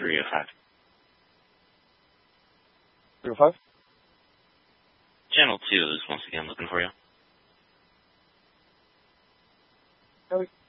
305. 305? Channel 2 is once again looking for you. Copy.